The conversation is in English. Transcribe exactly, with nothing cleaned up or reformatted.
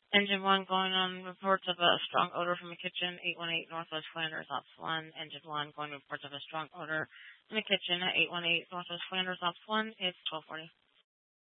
Engine one going on reports of a strong odor from a kitchen, eight one eight Northwest Flanders, Ops one. Engine one going reports of a strong odor in a kitchen at eight one eight Northwest Flanders, Ops one. It's twelve forty.